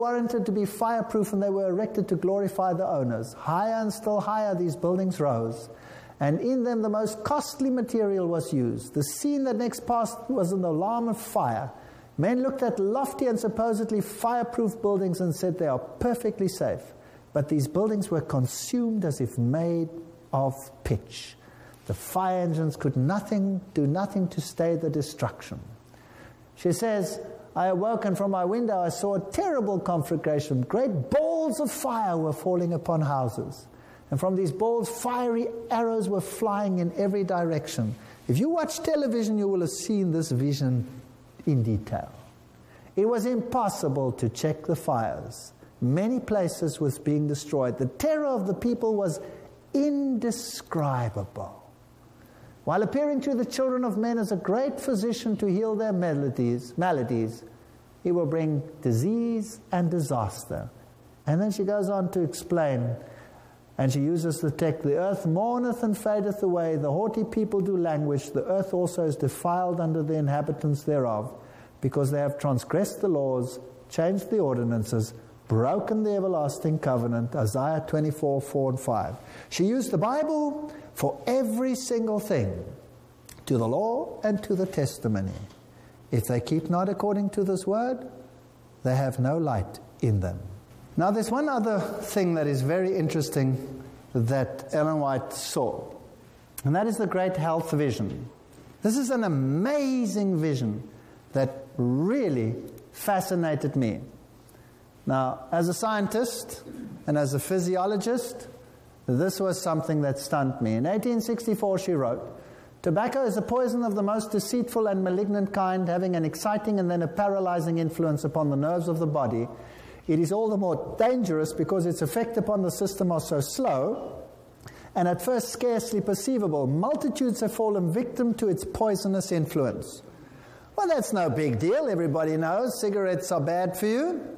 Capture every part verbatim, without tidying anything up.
warranted to be fireproof, and they were erected to glorify the owners. Higher and still higher these buildings rose, and in them the most costly material was used. The scene that next passed was an alarm of fire. Men looked at lofty and supposedly fireproof buildings and said they are perfectly safe. But these buildings were consumed as if made of pitch. The fire engines could nothing, do nothing to stay the destruction. She says, I awoke, and from my window I saw a terrible conflagration. Great balls of fire were falling upon houses. And from these balls, fiery arrows were flying in every direction. If you watch television, you will have seen this vision in detail. It was impossible to check the fires. Many places was being destroyed. The terror of the people was indescribable. While appearing to the children of men as a great physician to heal their maladies, maladies, he will bring disease and disaster. And then she goes on to explain, and she uses the text, the earth mourneth and fadeth away, the haughty people do languish, the earth also is defiled under the inhabitants thereof, because they have transgressed the laws, changed the ordinances, broken the everlasting covenant. Isaiah twenty-four, four and five. She used the Bible for every single thing, to the law and to the testimony. If they keep not according to this word, they have no light in them. Now there's one other thing that is very interesting that Ellen White saw, and that is the great health vision. This is an amazing vision that really fascinated me. Now, as a scientist and as a physiologist, this was something that stunned me. In eighteen sixty-four, she wrote, tobacco is a poison of the most deceitful and malignant kind, having an exciting and then a paralyzing influence upon the nerves of the body. It is all the more dangerous because its effect upon the system are so slow and at first scarcely perceivable. Multitudes have fallen victim to its poisonous influence. Well, that's no big deal. Everybody knows cigarettes are bad for you.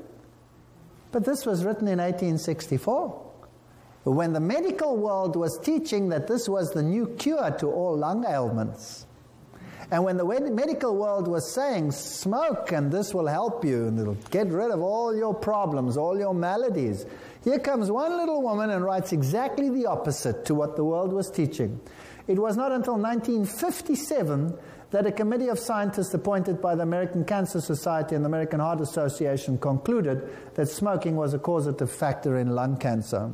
But this was written in eighteen sixty-four. When the medical world was teaching that this was the new cure to all lung ailments. And when the medical world was saying, smoke and this will help you, and it'll get rid of all your problems, all your maladies. Here comes one little woman and writes exactly the opposite to what the world was teaching. It was not until nineteen fifty-seven that a committee of scientists appointed by the American Cancer Society and the American Heart Association concluded that smoking was a causative factor in lung cancer.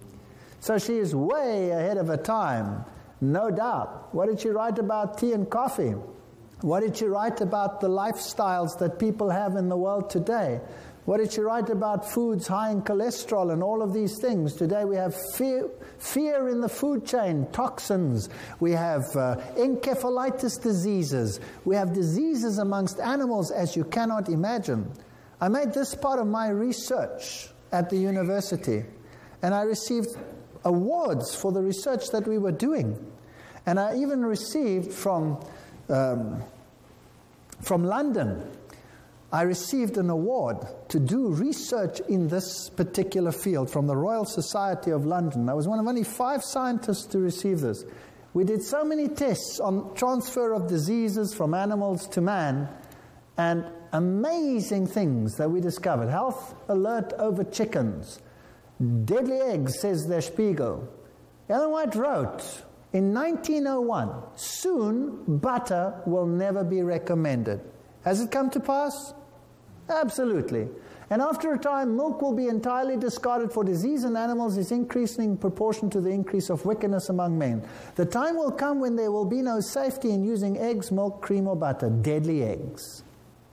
So she is way ahead of her time, no doubt. What did she write about tea and coffee? What did she write about the lifestyles that people have in the world today? What did she write about foods high in cholesterol and all of these things? Today we have fear, fear in the food chain, toxins. We have uh, encephalitis diseases. We have diseases amongst animals as you cannot imagine. I made this part of my research at the university, and I received awards for the research that we were doing. And I even received from, um, from London, I received an award to do research in this particular field from the Royal Society of London. I was one of only five scientists to receive this. We did so many tests on transfer of diseases from animals to man, and amazing things that we discovered. Health alert over chickens. Deadly eggs, says Der Spiegel. Ellen White wrote in nineteen oh one, soon butter will never be recommended. Has it come to pass? Absolutely. And after a time, milk will be entirely discarded, for disease in animals is increasing in proportion to the increase of wickedness among men. The time will come when there will be no safety in using eggs, milk, cream, or butter. Deadly eggs.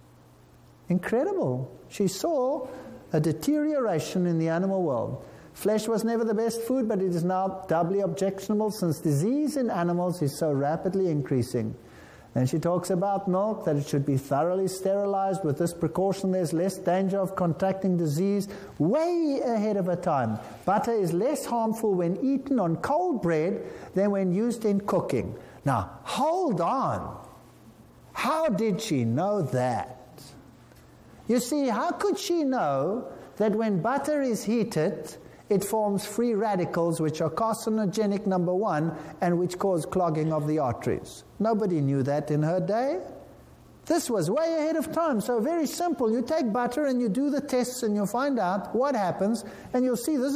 Incredible. She saw a deterioration in the animal world. Flesh was never the best food, but it is now doubly objectionable since disease in animals is so rapidly increasing. Then she talks about milk, that it should be thoroughly sterilized. With this precaution, there's less danger of contracting disease. Way ahead of her time. Butter is less harmful when eaten on cold bread than when used in cooking. Now, hold on. How did she know that? You see, how could she know that when butter is heated, it forms free radicals which are carcinogenic, number one, and which cause clogging of the arteries? Nobody knew that in her day. This was way ahead of time. So very simple. You take butter and you do the tests and you'll find out what happens, and you'll see this